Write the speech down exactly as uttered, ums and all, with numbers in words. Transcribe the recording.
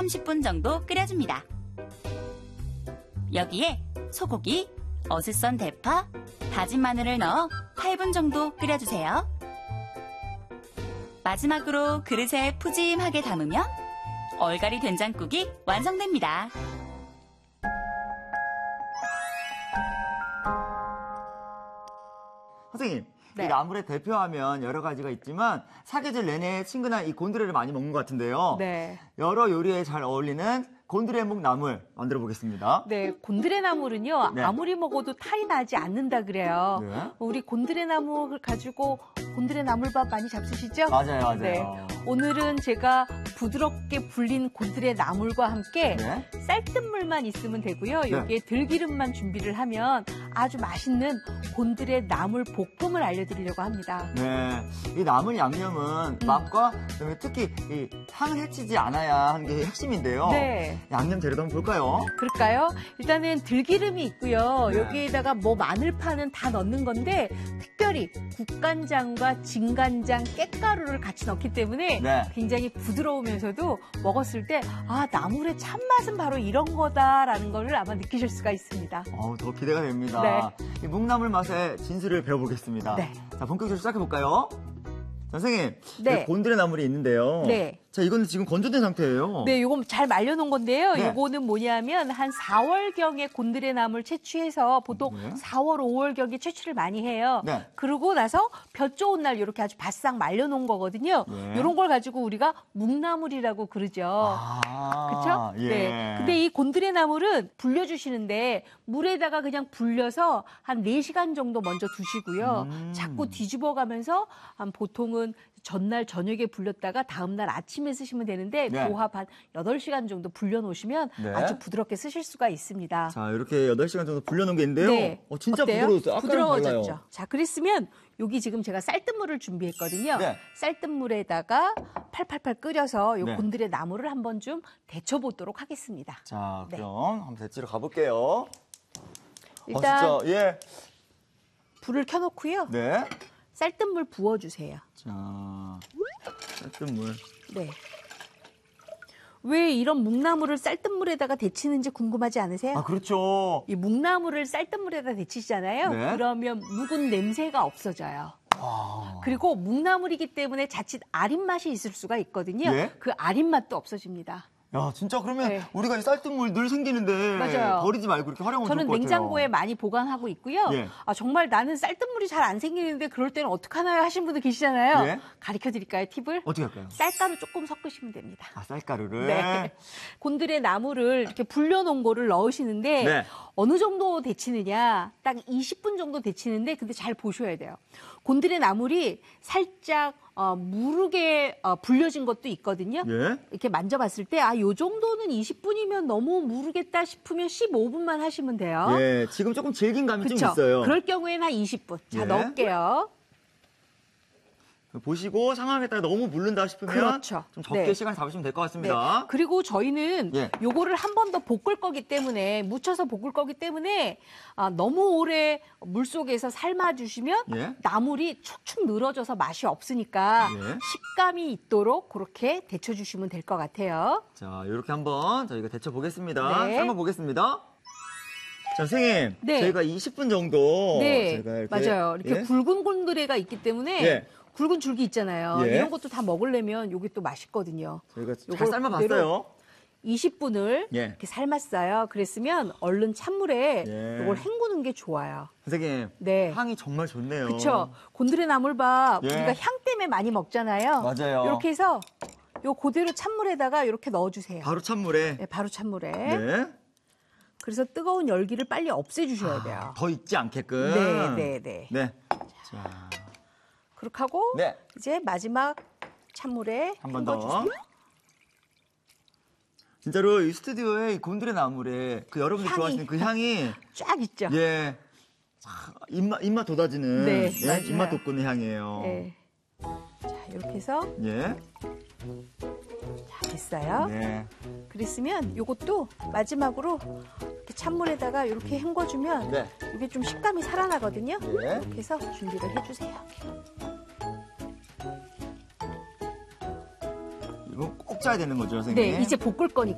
삼십 분 정도 끓여줍니다. 여기에 소고기, 어슷 썬 대파, 다진 마늘을 넣어 팔 분 정도 끓여주세요. 마지막으로 그릇에 푸짐하게 담으면 얼갈이 된장국이 완성됩니다. 선생님, 네. 이 나물의 대표하면 여러 가지가 있지만 사계절 내내 친근한 이 곤드레를 많이 먹는 것 같은데요. 네. 여러 요리에 잘 어울리는 곤드레묵 나물 만들어 보겠습니다. 네, 곤드레 나물은요, 네. 아무리 먹어도 탈이 나지 않는다 그래요. 네. 우리 곤드레 나물을 가지고 곤드레 나물밥 많이 잡수시죠? 맞아요, 맞아요. 네. 오늘은 제가 부드럽게 불린 곤드레 나물과 함께 네. 쌀뜨물만 있으면 되고요. 네. 여기에 들기름만 준비를 하면 아주 맛있는 곤드레 나물 볶음을 알려드리려고 합니다. 네, 이 나물 양념은 음. 맛과 그다음에 특히 이 향을 해치지 않아야 하는 게 핵심인데요. 네. 양념 재료도 한번 볼까요? 그럴까요? 일단은 들기름이 있고요. 네. 여기에다가 뭐 마늘파는 다 넣는 건데 특별히 국간장과 진간장, 깻가루를 같이 넣기 때문에 네. 굉장히 부드러우면서도 먹었을 때 아, 나물의 참맛은 바로 이런 거다라는 거를 아마 느끼실 수가 있습니다. 어, 더 기대가 됩니다. 네. 이 묵나물 맛의 진수를 배워보겠습니다. 네. 자, 본격적으로 시작해볼까요? 선생님, 네. 여기 곤드레 나물이 있는데요. 네. 자, 이거는 지금 건조된 상태예요. 네, 요거 잘 말려놓은 건데요. 네. 요거는 뭐냐면 한 사월경에 곤드레 나물 채취해서 보통 네. 사월, 오월경에 채취를 많이 해요. 네. 그러고 나서 볕 좋은 날 이렇게 아주 바싹 말려놓은 거거든요. 네. 이런 걸 가지고 우리가 묵나물이라고 그러죠. 아, 그렇죠? 예. 네. 근데 이 곤드레 나물은 불려주시는데 물에다가 그냥 불려서 한 네 시간 정도 먼저 두시고요. 음. 자꾸 뒤집어가면서 한 보통은 전날 저녁에 불렸다가 다음날 아침에 쓰시면 되는데 네. 고합 한 여덟 시간 정도 불려놓으시면 네. 아주 부드럽게 쓰실 수가 있습니다. 자, 이렇게 여덟 시간 정도 불려놓은 게 있는데요. 네. 어, 진짜 어때요? 부드러웠어요. 아까랑 부드러워졌죠. 달라요. 자, 그랬으면 여기 지금 제가 쌀뜨물을 준비했거든요. 네. 쌀뜨물에다가 팔팔팔 끓여서 요 네. 곤드레 나물을 한번 좀 데쳐보도록 하겠습니다. 자, 네. 그럼 한번 데치러 가볼게요. 일단 어, 진짜, 예. 불을 켜놓고요. 네. 쌀뜨물 부어주세요. 자, 쌀뜨물. 네. 왜 이런 묵나물을 쌀뜨물에다가 데치는지 궁금하지 않으세요? 아, 그렇죠. 이 묵나물을 쌀뜨물에다 데치잖아요. 네. 그러면 묵은 냄새가 없어져요. 아. 그리고 묵나물이기 때문에 자칫 아린 맛이 있을 수가 있거든요. 예? 그 아린 맛도 없어집니다. 야, 진짜 그러면 네. 우리가 이 쌀뜨물 늘 생기는데 맞아요. 버리지 말고 이렇게 활용하면 좋을 저는 것 같아요. 냉장고에 많이 보관하고 있고요. 예. 아, 정말 나는 쌀뜨물이 잘 안 생기는데 그럴 때는 어떡하나요 하신 분들 계시잖아요. 예. 가르쳐 드릴까요, 팁을? 어떻게 할까요? 쌀가루 조금 섞으시면 됩니다. 아, 쌀가루를. 네. 곤드레 나물을 이렇게 불려놓은 거를 넣으시는데 네. 어느 정도 데치느냐 딱 이십 분 정도 데치는데 근데 잘 보셔야 돼요. 곤드레 나물이 살짝 어, 무르게 어, 불려진 것도 있거든요. 예. 이렇게 만져봤을 때 아, 요 정도는 이십 분이면 너무 무르겠다 싶으면 십오 분만 하시면 돼요. 예, 지금 조금 질긴 감이 좀 그렇죠? 있어요. 그럴 경우에는 한 이십 분. 자, 예. 넣을게요. 보시고 상황에 따라 너무 물른다 싶으면 그렇죠. 좀 적게 네. 시간 잡으시면 될 것 네. 같습니다. 그리고 저희는 예. 요거를 한 번 더 볶을 거기 때문에 묻혀서 볶을 거기 때문에 아, 너무 오래 물속에서 삶아주시면 예. 나물이 축축 늘어져서 맛이 없으니까 예. 식감이 있도록 그렇게 데쳐주시면 될 것 같아요. 자, 이렇게 한번 저희가 데쳐 보겠습니다. 네. 삶아 보겠습니다. 자, 선생님, 네. 저희가 이십 분 정도 네, 저희가 이렇게, 맞아요. 이렇게 예? 굵은 곤드레가 있기 때문에 예. 굵은 줄기 있잖아요. 예. 이런 것도 다 먹으려면 이게 또 맛있거든요. 저희가 잘 요걸 삶아봤어요. 그대로 이십 분을 예. 이렇게 삶았어요. 그랬으면 얼른 찬물에 예. 이걸 헹구는 게 좋아요. 선생님, 네. 향이 정말 좋네요. 그렇죠. 곤드레 나물밥 예. 우리가 향 때문에 많이 먹잖아요. 맞아요. 이렇게 해서 요 그대로 찬물에다가 이렇게 넣어주세요. 바로 찬물에. 네, 바로 찬물에. 네. 그래서 뜨거운 열기를 빨리 없애주셔야 돼요. 더 익지 않게끔. 네, 네, 네. 네. 자, 그렇게 하고 네. 이제 마지막 찬물에 한 번 더. 헹궈주세요. 진짜로 이 스튜디오에 이 곤드레 나물에 그 여러분들 향이. 좋아하시는 그 향이 쫙 있죠. 예. 참, 입맛 입맛 돋아지는 네, 예, 맞아요. 입맛 돋구는 향이에요. 네. 자, 이렇게 해서 예. 자, 됐어요. 네. 그랬으면 요것도 마지막으로 이렇게 찬물에다가 이렇게 헹궈주면 네. 이게 좀 식감이 살아나거든요. 네. 이렇게 해서 준비를 해주세요. 이거 꼭 짜야 되는 거죠, 선생님? 네, 이제 볶을 거니까.